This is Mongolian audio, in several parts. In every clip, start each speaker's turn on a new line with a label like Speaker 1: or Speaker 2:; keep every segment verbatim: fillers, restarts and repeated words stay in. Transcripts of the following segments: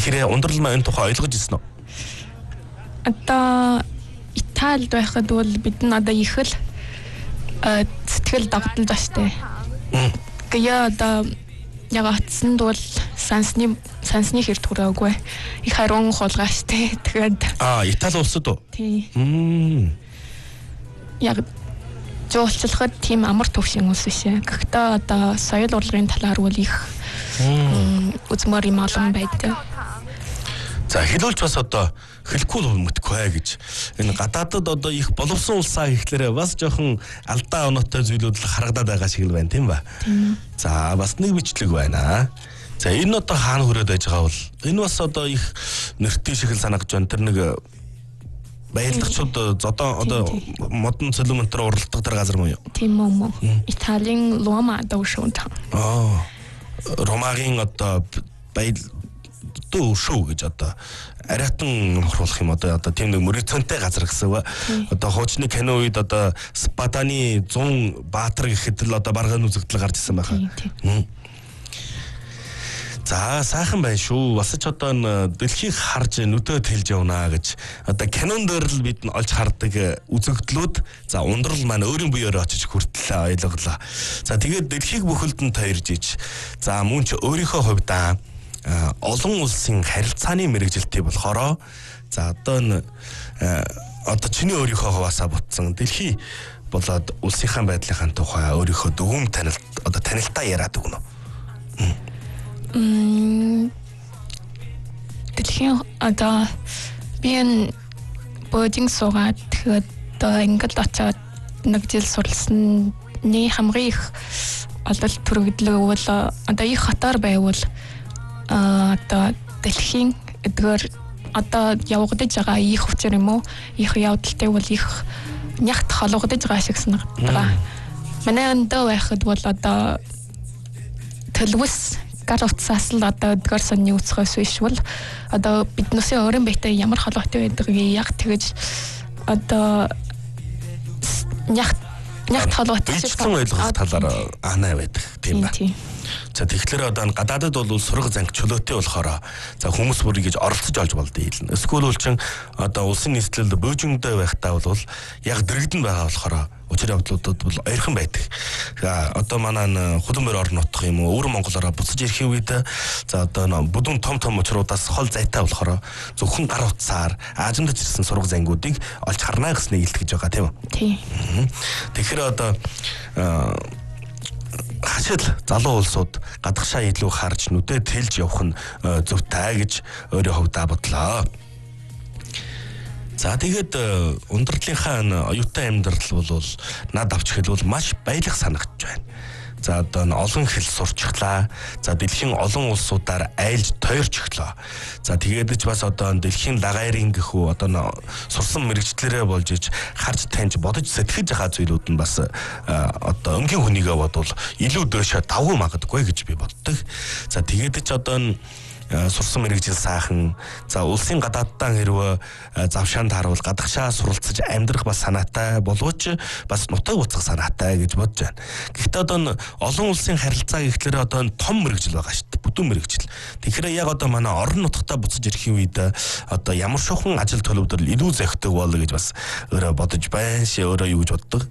Speaker 1: Тэгэхээр ундрал маань энэ тухай ойлгож ирсэн үү?
Speaker 2: Одоо Италид байхад бол бид нь одоо их л сэтгэл догдолж штэ. Гэя одоо яг атсанд бол сансны сансны хэрэг төрөөгүй. Их хариун хулгай штэ. Тэгээд
Speaker 1: аа Итали улсад уу?
Speaker 2: Тий.
Speaker 1: Мм.
Speaker 2: Яг жуулчлахад тийм амар төвшин улс биш ээ. Гэхдээ одоо соёл урлагийн талаар бол их үзмөр юм олон байдаг.
Speaker 1: За хэлүүлж бас одоо хэлэхгүй л мэдгүй гэж энэ гадаадд одоо их боловсон улсаа гэхлээр бас жоохон алдаа оноотой зүйлүүд л харагдаад байгаа шиг л байна тийм ба. За бас нэг бичлэг байна. За энэ одоо хаана хүрээд байж байгаа бол энэ бас одоо их нэртэй шиг л санагдж байна. Тэр нэг баялагчууд зодоо одоо модон цэлмэнтэр уралдаг тэр газар муу юу?
Speaker 2: Тийм үү. Италийн Рома дэвшүүн.
Speaker 1: Аа. Ромагийн одоо баял дөө шүү гэж одоо ариатан хурулах юм одоо одоо тийм нэг мөрөцөнтэй газар гэсэн ба одоо хуучны кино үед одоо Спатаны зүүн баатар гэхэд л одоо баргааны үзэгдэл гарч ирсэн байхаа. За сайхан байна шүү. Бас ч одоо дэлхийг харж нүдөө тэлж явна гэж одоо кинон дээр л бид нь олж хардаг үзэгдлүүд за ундрал маань өөрийн буйоор очиж хүртэл ойлголоо. За тэгээд дэлхийг бүхэлд нь тойрж иж за мөн ч өөрийнхөө хувьдаа олон улсын харилцааны мэрэгжилтэй болохоор за одоо н одоо чиний өөрийнхөө хаваасаа бутсан дэлхий болоод улсынхаа байдлынхаа тухай өөрийнхөө дүгм танилт одоо танилтаа яриад өгнө.
Speaker 2: Мм дэлхийн одоо би бодинг суугаад одоо ингээд очоод нэг жил суралсны хамгийн их олол төрөгдлөө бол одоо их хатар байвал одоо дэлхийн эдгээр одоо явагдаж байгаа их хүчээр юм уу их явдалтай бол их нягт холгодож байгаа шиг санагддаг. Манай өндөө байхад бол одоо төлөвс гар утсаас л одоо эдгээр сонны үсгээс биш бол одоо биднээс өөрийн биетэй ямар холбоотой байдгийг яг тэгэж одоо нягт нягт холбоотой
Speaker 1: шиг ойлгох талаар анаа байдаг тийм ба. За тэгэхээр одоо гадаадд бол сураг занг чөлөөтэй болохоор за хүмүүс бүр ингэж оролцож олж болдгийг хэлнэ. Эсвэл бол чин одоо улсын нийслэл бөөжингдөө байхдаа бол яг дэрэгдэн байгаа болохоор учир явдлуудад бол ойрхон байдаг. За одоо манай худан бэр орон нутг юм уу өвөр Монголоор буцаж ирэх үед за одоо бүдүүн том том учруудаас хол зайтай болохоор зөвхөн гар утсаар аажимдаж ирсэн сураг зангуудыг олж харна гэснээр илтгэж байгаа тийм үү?
Speaker 2: Тийм.
Speaker 1: Тэгэхээр одоо хашил залуу улсууд гадагшаа илүү харж нүдэ тэлж явах нь зөвтэй гэж өөрийн хувьдаа бодлоо. За тэгээд ундралынхаа оюутан амьдрал бол над авч хэлбэл маш баялаг санагдж байна. За одоо олон хэл сурчглаа. За дэлхийн олон улсуудаар айлж тойрч өглөө. За тэгээд ч бас одоо дэлхийн лагайрын гэхүү одоо сурсан мэрэгчлэрээ болж иж харж таньж бодож сэтгэж байгаа зүйлүүд нь бас одоо өнгийн хүнийгээ бодвол илүү дөөшөө давгүй магадгүй гэж би боддог. За тэгээд ч одоо сурсан мэрэгжил сайхан за улсын гадаадтаа хэрвээ завшаанд харуул гадагшаа суралцаж амьдрах бас санаатай боловч бас нутаг буцах санаатай гэж бодож байна. Гэхдээ одоо олон улсын харилцаа гэхлээр одоо том мэрэгжил байгаа шүү дээ. Бүдүүн мэрэгжил. Тэгэхээр яг одоо манай орон нутгатаа буцаж ирэхийн үед одоо ямар шохон ажил төлөвлөлт илүү зохидог болоо гэж бас өөрөө бодож байна шээ өөрөө юу гэж боддог.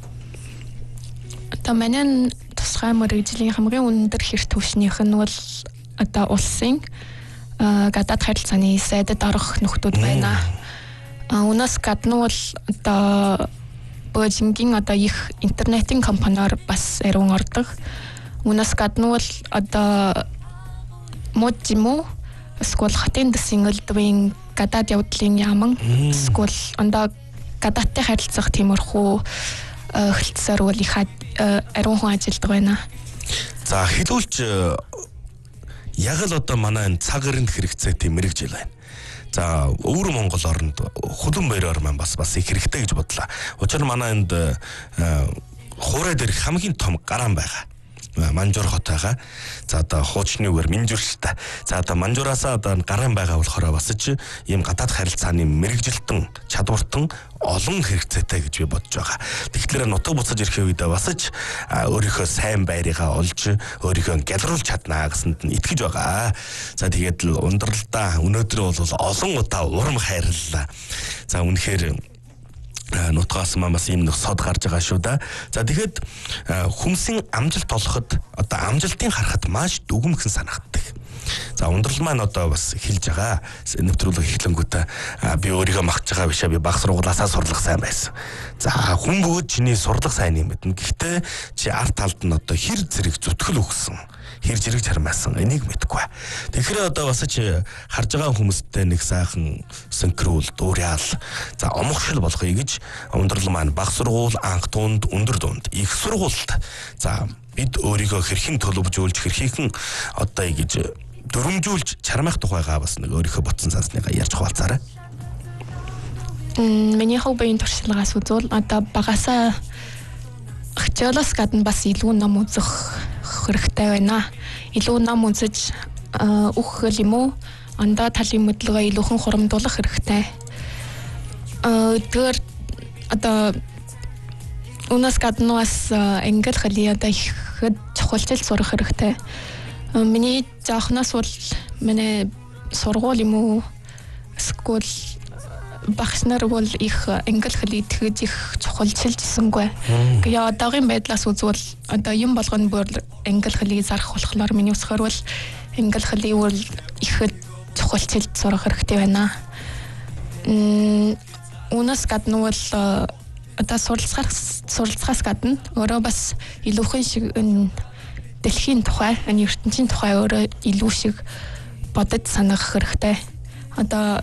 Speaker 2: Одоо манай тусгай мэрэгжлийн хамгийн өндөр хэрэг түвшнийх нь бол одоо улсын гадаад харилцааны сайдад орох нөхдүүд байна. Унаас гадна бол одоо бөөжингийн одоо их интернетийн компаниар бас ариун ордог. Унаас гадна бол одоо мод жимүү эсвэл хатын дэсийн элдвийн гадаад явдлын яаман эсвэл ондоо гадаадтай харилцах тиймэрхүү хэлцээр бол их ариун хүн ажилладаг байна.
Speaker 1: За хэлүүлж яг л одоо манай энэ цаг эрэнд хэрэгцээтэй мэрэгжил байна. За өвөр Монгол оронд худан баяраар маань бас бас их хэрэгтэй гэж бодлоо. Учир нь манай энд хуурай дээр хамгийн том гараан байгаа. Манжуур хот байгаа. За одоо хуучны үгээр Минжуур л та. За одоо Манжуураасаа одоо гарын байгаа болохоор бас ч ийм гадаад харилцааны мэрэгжилтэн чадвартан олон хэрэгцээтэй гэж би бодож байгаа. Тэгэхээр нутаг буцаж ирэх үедээ бас ч өөрийнхөө сайн байрыгаа олж өөрийгөө гялруулж чаднаа гэсэнд нь итгэж байгаа. За тэгээд л ундралдаа өнөөдөр бол олон удаа урам хайрлаа. За үнэхээр нутгаас мамаас ийм нэг сод гарч байгаа шүү да. За тэгэхэд хүмсийн амжилт олоход одоо амжилтыг харахад маш дүгмхэн санагддаг. За ундрал маань одоо бас хэлж байгаа. Нэвтрүүлэг эхлэнгүүтээ би өөрийгөө магтж байгаа бишээ би баг сургуулиасаа сурлах сайн байсан. За хүн бүгд чиний сурлах сайн юм мэднэ. Гэхдээ чи арт талд нь одоо хэр зэрэг зүтгэл өгсөн. Хэр зэрэг чармаасан энийг мэдэхгүй. Тэгэхээр одоо бас чи харж байгаа хүмүүстэй нэг сайхан синхрол дуурайал за омогшил болгоё гэж ундрал маань баг сургууль, анх тунд, өндөр дунд, их сургуульд за бид өөрийгөө хэрхэн төлөвжүүлж хэрхэн одоо гэж дөрвөмжүүлж чармаах тухайгаа бас нэг өөрийнхөө ботсон сансныгаа ярьж хуваалцаарай.
Speaker 2: Мм миний хоббигийн туршлагаас үзвэл одоо багасаа хичээлээс гадна бас илүү ном үзэх хэрэгтэй байна. Илүү ном үзэж өгөх юм уу? Андаа талын мэдлэгээ илүүхэн хурамдуулах хэрэгтэй. Аа тэр одоо унаас гадна бас англи хэлийг одоо их чухалчил сурах хэрэгтэй. Миний заахнаас бол миний сургууль юм уу? Скул багш нар бол их англи хэлийг тэгж их чухалчилжсэнгүй. Тэгээ одоогийн байдлаас үзвэл одоо юм болгоно бүр англи хэлийг зарах болохоор миний үсгээр бол англи хэлийг бол их чухалчилж сурах хэрэгтэй байна. Мм унаас гадна бол одоо суралцахаас суралцахаас гадна өөрөө бас илүүхэн шиг дэлхийн тухай, ертөнцийн тухай өөрөө илүү шиг бодож санах хэрэгтэй. Одоо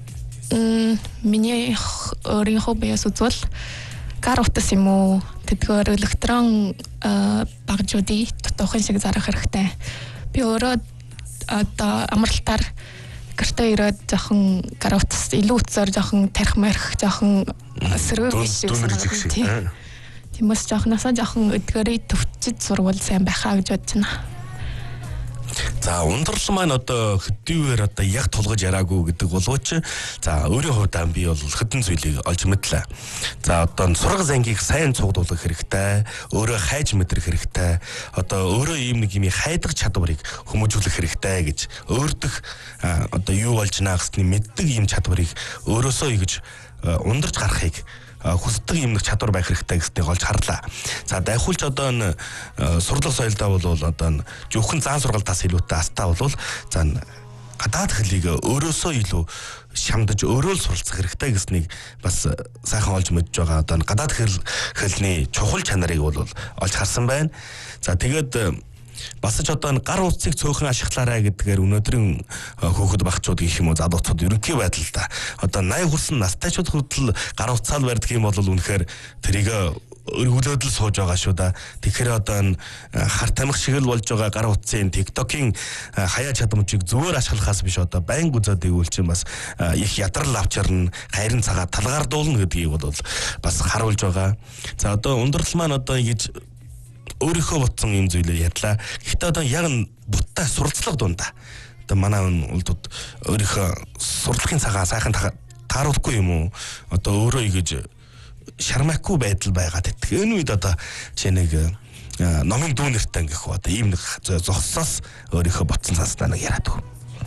Speaker 2: миний өөрийн хоббиас үзвэл гар утас юм уу тэдгээр электрон багжуудыг тотоохон шиг зарах хэрэгтэй. Би өөрөө одоо амралтаар гэртээ ирээд жоохон гар утас илүү утсаар жоохон тарих марих жоохон сэрэг биш шиг. Тиймээс жоохносоо жоохон эдгээрээ төвчж сурвал сайн байхаа гэж бодож байна.
Speaker 1: За ундрал маань одоо хөдөлгөөр одоо яг тулгаж яраагүй гэдэг боловч за өөрийн хувьдаа би бол хэдэн зүйлийг олж мэдлээ. За одоо сургал зангийг сайн цугдуулах хэрэгтэй, өөрөө хайж мэдрэх хэрэгтэй, одоо өөрөө ийм нэг юм хайдаг чадварыг хүмүүжүүлэх хэрэгтэй гэж өөртөх одоо юу болж наа гэсний мэддэг ийм чадварыг өөрөөсөө ингэж ундарч гарахыг хүсдэг юм нэг чадвар байх хэрэгтэй гэснийг олж харлаа. За дайхуулж одоо н сурлах соёлдоо бол одоо зөвхөн заан сургалтаас илүүтэй астаа бол за гадаад хэлийг өөрөөсөө илүү шамдаж өөрөө л суралцах хэрэгтэй гэснийг бас сайхан олж мэдж байгаа. Одоо гадаад хэл хэлний чухал чанарыг бол олж харсан байна. За тэгээд бас ч одоо гар утсыг цөөхөн ашиглаарай гэдгээр өнөөдрийн хөөхд багчууд гэх юм уу залуучууд ерөнхий байдалтай одоо найх хүрсэн настайчууд хүртэл гар утсаал барьдаг юм бол үнэхээр тэрийг өргөлөөд л сууж байгаа шүү да. Тэгэхээр одоо хар тамхи шиг л болж байгаа гар утсын TikTok-ийн хаяа чадамжийг зүгээр ашиглахаас биш одоо байнга үзээд игүүл чинь бас их ядрал авчирна, хайрын цагаа талгаардуулна гэдгийг бол бас харуулж байгаа. За одоо ундрал маань одоо ингэж өөрийнхөө ботсон юм зүйлээ ядлаа. Гэхдээ одоо яг нь буттай суралцлага дундаа. Одоо манай улдууд өөрийнхөө сурлагын цагаа сайхан тааруулахгүй юм уу? Одоо өөрөө ингэж шармаагүй байдал байгаад байдаг. Энэ үед одоо чи нэг номын дүү нэртэй гэх үү? Одоо ийм нэг зогссоос өөрийнхөө ботсон цаастай нэг яриад өг.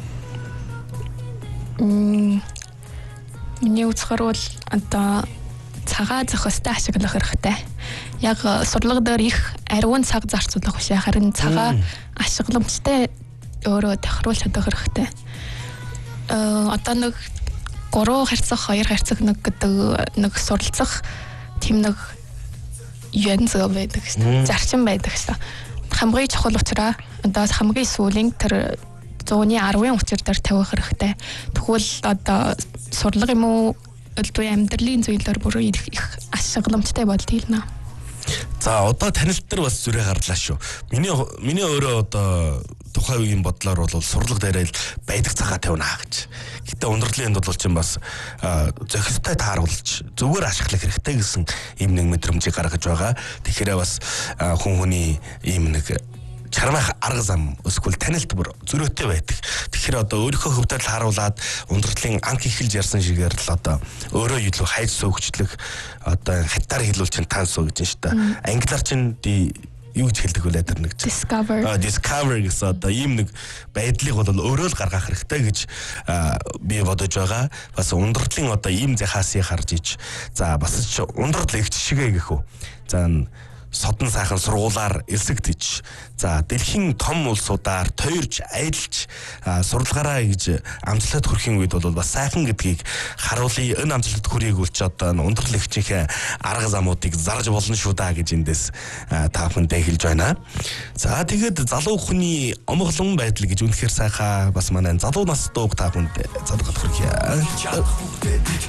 Speaker 2: Мм. Миний үзэхээр бол одоо цагаа зохистой ашиглах хэрэгтэй. Яг сурлага дээр их ариун цаг зарцуулах биш харин цагаа ашигламжтай өөрөө тохируулж чадах хэрэгтэй. Э одоо нэг гурван харьцах, хоёр харьцах нэг гэдэг нэг суралцах тийм нэг юун зөв байдаг шүү. Зарчим байдаг шүү. Хамгийн чухал учраас одоо хамгийн сүүлийн тэр зууны арвын учир дээр тавих хэрэгтэй. Тэгвэл одоо сурлага юм уу өлтөө амьдралын зүйлээр бүр их ашигламжтай болдгийлнэ.
Speaker 1: За одоо танилт дээр бас зүрэ гарлаа шүү. Миний миний өөрөө одоо тухайн үеийн бодлоор бол сурлага дээрээ байдаг цагаа тавина гэж. Гэтэ ундралын бол чинь бас зохистой тааруулж зүгээр ашиглах хэрэгтэй гэсэн ийм нэг мэдрэмжийг гаргаж байгаа. Тэгэхээр бас хүн хүний ийм нэг чармайх арга зам эсвэл танилт бүр зөрөөтэй байдаг. Тэгэхээр одоо өөрийнхөө хөвдөл харуулад ундралын анх эхэлж ярьсан шигээр л одоо өөрөө илүү хайж сөөгчлөх одоо хятаар хэлүүл чинь тансуу гэж шүү дээ. Англиар чинь юу гэж хэлдэг вэ тэр нэг
Speaker 2: discover
Speaker 1: а discover гэсэн одоо ийм нэг байдлыг бол өөрөө л гаргах хэрэгтэй гэж би бодож байгаа. Бас ундралын одоо ийм захаасыг харж иж за бас ч ундрал их жишгээ гэх үү. За содон сайхан сургуулаар элсэгдэж за дэлхийн том улсуудаар тойрч аялж сурлагаараа гэж амжилтад хүрэхин үед бол бас сайхан гэдгийг харуулъя. Энэ амжилтад хүрээг үл ч одоо ундрал ихчийнхээ арга замуудыг зарж болно шүү даа гэж эндээс та бүхэндээ хэлж байна. За тэгээд залуу хүний омглон байдал гэж үнэхээр сайхан бас манай залуу нас дууг та бүхэнд залгах хүрхье.